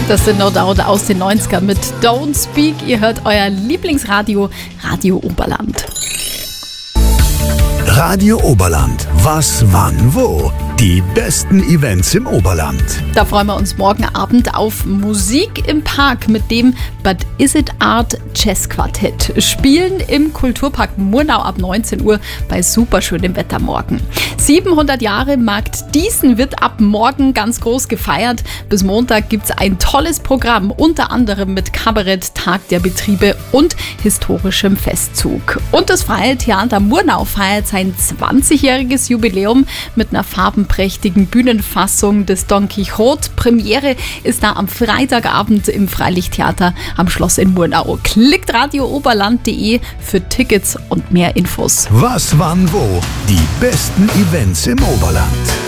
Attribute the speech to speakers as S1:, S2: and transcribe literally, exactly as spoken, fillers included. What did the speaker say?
S1: Das sind No Doubt aus den neunzigern mit Don't Speak. Ihr hört euer Lieblingsradio, Radio Oberland.
S2: Radio Oberland. Was, wann, wo? Die besten Events im Oberland.
S1: Da freuen wir uns morgen Abend auf Musik im Park mit dem But Is It Art Jazz Quartett. Spielen im Kulturpark Murnau ab neunzehn Uhr bei superschönem Wetter morgen. siebenhundert Jahre Markt Dießen wird ab morgen ganz groß gefeiert. Bis Montag gibt es ein tolles Programm, unter anderem mit Kabarett, Tag der Betriebe und historischem Festzug. Und das Freie Theater Murnau feiert sein zwanzigjähriges Jubiläum mit einer farbenprächtigen Bühnenfassung des Don Quixote. Premiere ist da am Freitagabend im Freilichttheater am Schloss in Murnau. Klickt radio oberland punkt de für Tickets und mehr Infos.
S2: Was, wann, wo? Die besten Events im Oberland.